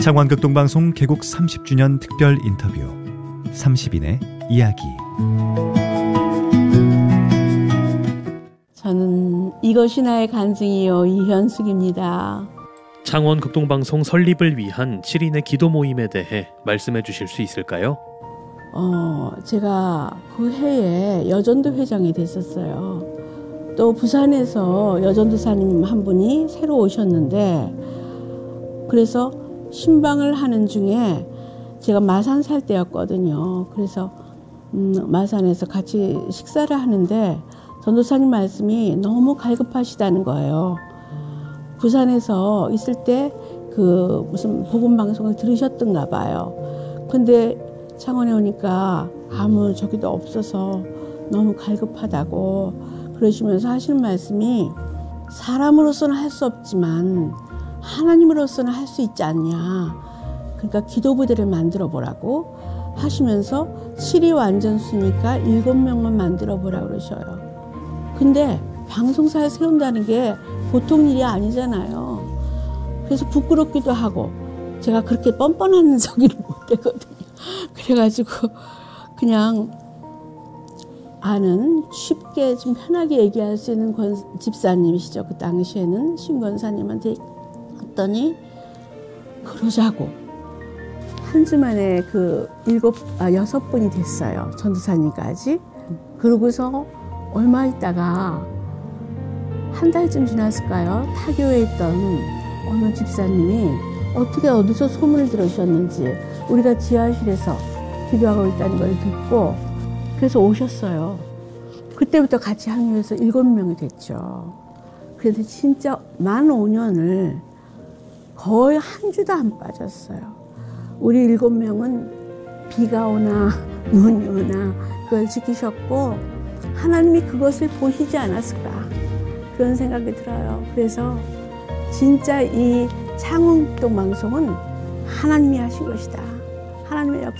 창원극동방송 개국 30주년 특별 인터뷰 30인의 이야기. 저는 이것이 나의 간증이요 이현숙입니다. 창원극동방송 설립을 위한 7인의 기도 모임에 대해 말씀해 주실 수 있을까요? 제가 그 해에 여전도 회장이 됐었어요. 또 부산에서 여전도사님 한 분이 새로 오셨는데, 그래서 신방을 하는 중에 제가 마산 살 때였거든요. 그래서 마산에서 같이 식사를 하는데 전도사님 말씀이 너무 갈급하시다는 거예요. 부산에서 있을 때 그 무슨 복음 방송을 들으셨던가 봐요. 근데 창원에 오니까 아무 저기도 없어서 너무 갈급하다고 그러시면서 하시는 말씀이, 사람으로서는 할 수 없지만 하나님으로서는 할 수 있지 않냐. 그러니까 기도 부대를 만들어 보라고 하시면서 7이 완전수니까 7명만 만들어 보라고 그러셔요. 근데 방송사에 세운다는 게 보통 일이 아니잖아요. 그래서 부끄럽기도 하고, 제가 그렇게 뻔뻔한 소리를 못 하거든요. 그래가지고 그냥 아는, 쉽게 좀 편하게 얘기할 수 있는 집사님이시죠. 그 당시에는 신권사님한테 했더니 그러자고 한 주 만에 그 6분이 됐어요. 전도사님까지. 그러고서 얼마 있다가 한 달쯤 지났을까요? 타교에 있던 어느 집사님이 어떻게 어디서 소문을 들으셨는지 우리가 지하실에서 기도하고 있다는 걸 듣고 그래서 오셨어요. 그때부터 같이 합류해서 7명이 됐죠. 그래서 진짜 만 5년을 거의 한 주도 안 빠졌어요. 우리 7명은 비가 오나 눈이 오나 그걸 지키셨고, 하나님이 그것을 보시지 않았을까, 그런 생각이 들어요. 그래서 진짜 이 창원극동방송은 하나님이 하신 것이다. 하나님의 역사.